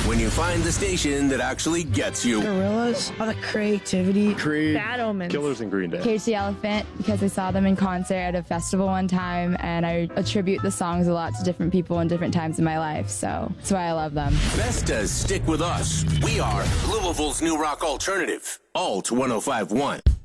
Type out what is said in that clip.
when you find the station that actually gets you. Gorillas, all the creativity. Creed, Bad Omens. Killers, and Green Day. Cage the Elephant, because I saw them in concert at a festival one time, and I attribute the songs a lot to different people and different times in my life, so that's why I love them. Best to stick with us. We are Louisville's new rock alternative. Alt 105.1.